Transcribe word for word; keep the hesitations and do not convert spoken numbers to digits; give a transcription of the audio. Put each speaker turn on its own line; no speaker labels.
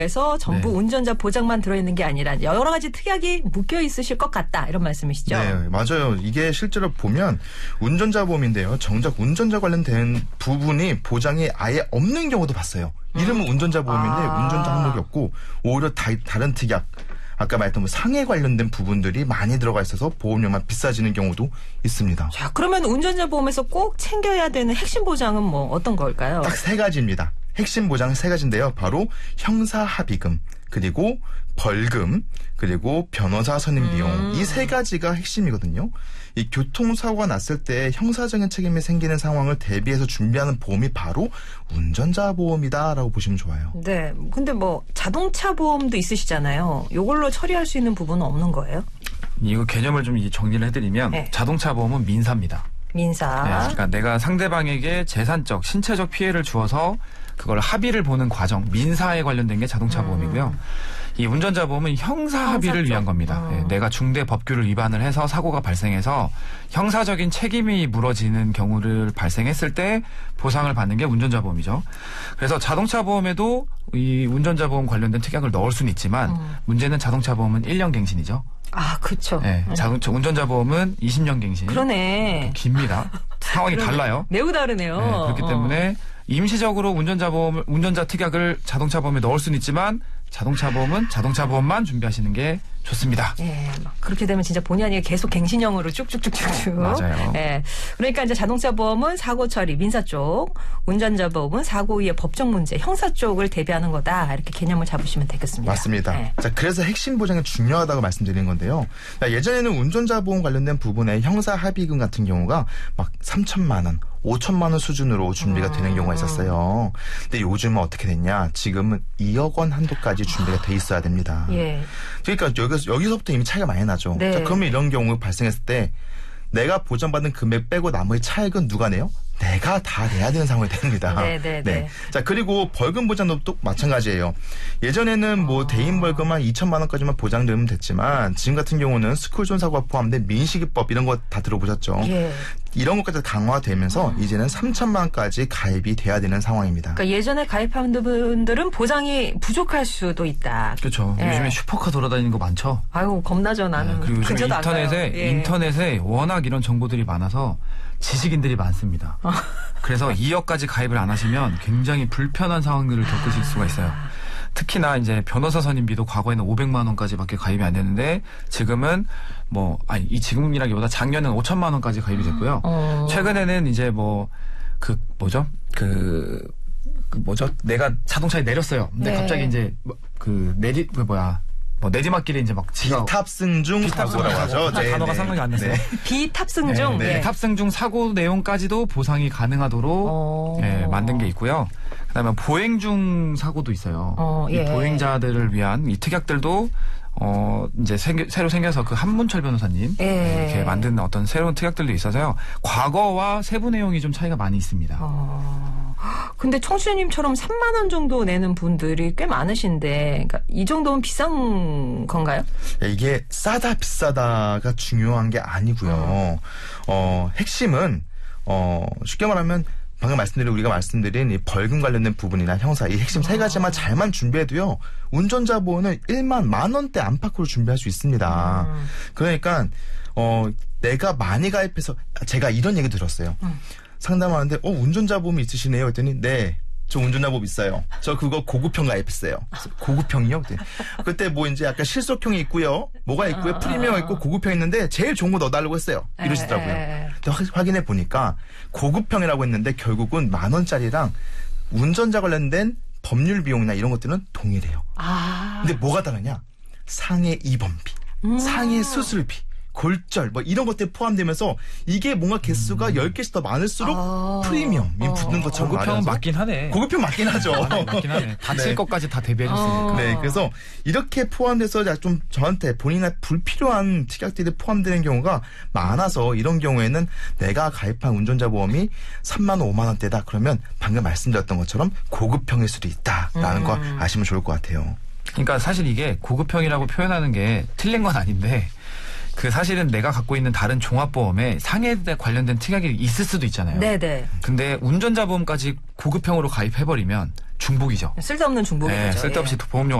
그래서 전부
네.
운전자 보장만 들어있는 게 아니라 여러 가지 특약이 묶여 있으실 것 같다 이런 말씀이시죠?
네, 맞아요. 이게 실제로 보면 운전자 보험인데요. 정작 운전자 관련된 부분이 보장이 아예 없는 경우도 봤어요. 이름은
음.
운전자 보험인데
아.
운전자 항목이 없고 오히려 다, 다른 특약, 아까 말했던 뭐 상해 관련된 부분들이 많이 들어가 있어서 보험료만 비싸지는 경우도 있습니다.
자, 그러면 운전자 보험에서 꼭 챙겨야 되는 핵심 보장은 뭐 어떤 걸까요?
딱 세 가지입니다. 핵심 보장은 세 가지인데요. 바로 형사 합의금, 그리고 벌금, 그리고 변호사 선임 비용.
음.
이 세 가지가 핵심이거든요. 이 교통사고가 났을 때 형사적인 책임이 생기는 상황을 대비해서 준비하는 보험이 바로 운전자 보험이다라고 보시면 좋아요.
네. 근데 뭐 자동차 보험도 있으시잖아요. 이걸로 처리할 수 있는 부분은 없는 거예요?
이거 개념을 좀 정리를 해드리면
네.
자동차 보험은 민사입니다.
민사.
네, 그러니까 내가 상대방에게 재산적, 신체적 피해를 주어서 그걸 합의를 보는 과정, 민사에 관련된 게 자동차
음.
보험이고요. 이 운전자 보험은 형사 합의를
형사
위한
쪽.
겁니다.
어.
네, 내가 중대 법규를 위반을 해서 사고가 발생해서 형사적인 책임이 물어지는 경우를 발생했을 때 보상을 받는 게 운전자 보험이죠. 그래서 자동차 보험에도 이 운전자 보험 관련된 특약을 넣을 수는 있지만
음.
문제는 자동차 보험은 일 년 갱신이죠.
아, 그렇죠.
네, 자동차 운전자 보험은 이십 년 갱신.
그러네.
깁니다. 상황이
그러네.
달라요.
매우 다르네요.
네, 그렇기
어.
때문에 임시적으로 운전자 보험, 운전자 특약을 자동차 보험에 넣을 수는 있지만 자동차 보험은 자동차 보험만 준비하시는 게 좋습니다.
예, 막 그렇게 되면 진짜 본의 아니게 계속 갱신형으로 쭉쭉쭉쭉쭉.
맞아요.
예. 그러니까 이제 자동차 보험은 사고 처리, 민사 쪽, 운전자 보험은 사고 이후의 법적 문제, 형사 쪽을 대비하는 거다. 이렇게 개념을 잡으시면 되겠습니다.
맞습니다.
예.
자, 그래서 핵심 보장이 중요하다고 말씀드리는 건데요. 예전에는 운전자 보험 관련된 부분에 형사 합의금 같은 경우가 막 삼천만 원, 오천만 원 수준으로 준비가
음.
되는 경우가 있었어요. 근데 요즘은 어떻게 됐냐? 지금은 이억 원 한도까지 준비가 돼 있어야 됩니다.
예.
그러니까 여기서, 여기서부터 이미 차이가 많이 나죠.
네.
자, 그러면 이런 경우 발생했을 때 내가 보장받은 금액 빼고 나머지 차액은 누가 내요? 내가 다 내야 되는 상황이 됩니다.
네, 네, 네.
자, 그리고 벌금 보장도 또 마찬가지예요. 예전에는 뭐 대인 벌금 한 이천만 원까지만 보장되면 됐지만 지금 같은 경우는 스쿨존 사고가 포함된 민식이법 이런 거 다 들어보셨죠?
예.
이런 것까지 강화되면서 이제는 삼천만 원까지 가입이 돼야 되는 상황입니다.
그러니까 예전에 가입한 분들은 보장이 부족할 수도 있다.
그렇죠.
예.
요즘에 슈퍼카 돌아다니는 거 많죠.
아유, 겁나죠, 나는.
네, 그리고 요즘
근처도 안 가요.
인터넷에
예.
인터넷에 워낙 이런 정보들이 많아서 지식인들이 많습니다. 그래서 이억까지 가입을 안 하시면 굉장히 불편한 상황들을 겪으실 수가 있어요. 특히나 이제 변호사 선임비도 과거에는 오백만 원까지밖에 가입이 안 되는데 지금은 뭐 아니 이 지금이라기보다 작년에는 오천만 원까지 가입이 됐고요.
어.
최근에는 이제 뭐 그 뭐죠? 그, 그 뭐죠? 내가 자동차에 내렸어요. 근데
네.
갑자기 이제 뭐 그 내리 그 뭐야? 뭐 내리막길에 이제 막 지가
비탑승 중 사고라고 하죠. 네,
단어가
네.
생각이 안 났어요.
네.
비탑승 중.
네,
예.
탑승 중 사고 내용까지도 보상이 가능하도록
어.
예, 만든 게 있고요. 그다음에 보행 중 사고도 있어요.
어,
이
예.
보행자들을 위한 이 특약들도 어 이제 생겨, 새로 생겨서 그 한문철 변호사님
예.
예, 이렇게 만든 어떤 새로운 특약들도 있어서요. 과거와 세부 내용이 좀 차이가 많이 있습니다.
어. 근데 청취자님처럼 삼만 원 정도 내는 분들이 꽤 많으신데, 그러니까 이 정도면 비싼 건가요?
이게 싸다 비싸다가 중요한 게 아니고요. 어, 핵심은 어, 쉽게 말하면 방금 말씀드린 우리가 말씀드린 이 벌금 관련된 부분이나 형사 이 핵심 세 가지만 잘만 준비해도요. 운전자 보험은 일만 만 원대 안팎으로 준비할 수 있습니다.
음.
그러니까 어, 내가 많이 가입해서 제가 이런 얘기 들었어요.
음.
상담하는데 어 운전자 보험이 있으시네요. 했더니 네. 저 운전자 보험 있어요. 저 그거 고급형 가입했어요. 고급형이요? 그때. 그때 뭐 이제 약간 실속형이 있고요. 뭐가 있고요. 프리미엄 있고 고급형 있는데 제일 좋은 거 넣어달라고 했어요. 이러시더라고요.
에, 에.
근데 확- 확인해 보니까 고급형이라고 했는데 결국은 만 원짜리랑 운전자 관련된 법률 비용이나 이런 것들은 동일해요.
아.
근데 뭐가 다르냐? 상해 입원비,
음.
상해 수술비, 골절 뭐 이런 것들이 포함되면서 이게 뭔가 개수가 열 개씩 더 많을수록
아.
프리미엄이
어.
붙는 것처럼
고급형은
말해서
맞긴 하네.
고급형 맞긴 하죠.
맞긴 하네. 다칠
네.
것까지 다 대비해
어.
줬으니까.
네, 그래서 이렇게 포함돼서 좀 저한테 본인의 불필요한 특약들이 포함되는 경우가 많아서 이런 경우에는 내가 가입한 운전자 보험이 삼만 원, 오만 원대다. 그러면 방금 말씀드렸던 것처럼 고급형일 수도 있다라는
음.
거 아시면 좋을 것 같아요.
그러니까 사실 이게 고급형이라고 표현하는 게 틀린 건 아닌데 그 사실은 내가 갖고 있는 다른 종합보험에 상해에 관련된 특약이 있을 수도 있잖아요.
네네.
근데 운전자 보험까지 고급형으로 가입해버리면 중복이죠.
쓸데없는 중복인
네,
거죠.
쓸데없이
예.
보험료